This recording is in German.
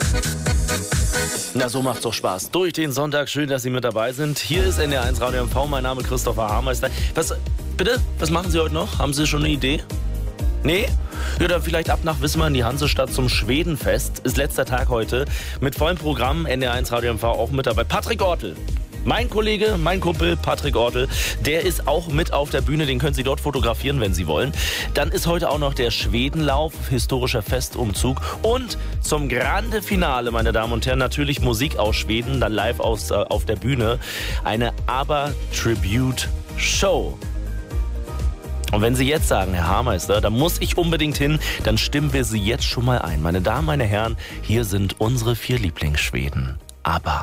Na, so macht's doch Spaß. Durch den Sonntag, schön, dass Sie mit dabei sind. Hier ist NDR1 Radio MV, mein Name ist Christopher Haarmeister. Bitte? Was machen Sie heute noch? Haben Sie schon eine Idee? Nee? Ja, dann vielleicht ab nach Wismar in die Hansestadt zum Schwedenfest. Ist letzter Tag heute. Mit vollem Programm, NDR1 Radio MV auch mit dabei. Patrick Ortel. Mein Kollege, mein Kumpel Patrick Ortel, der ist auch mit auf der Bühne, den können Sie dort fotografieren, wenn Sie wollen. Dann ist heute auch noch der Schwedenlauf, historischer Festumzug und zum Grande Finale, meine Damen und Herren, natürlich Musik aus Schweden, dann live auf der Bühne, eine ABBA-Tribute-Show. Und wenn Sie jetzt sagen, Herr Haarmeister, da muss ich unbedingt hin, dann stimmen wir Sie jetzt schon mal ein. Meine Damen, meine Herren, hier sind unsere 4 Lieblingsschweden. ABBA.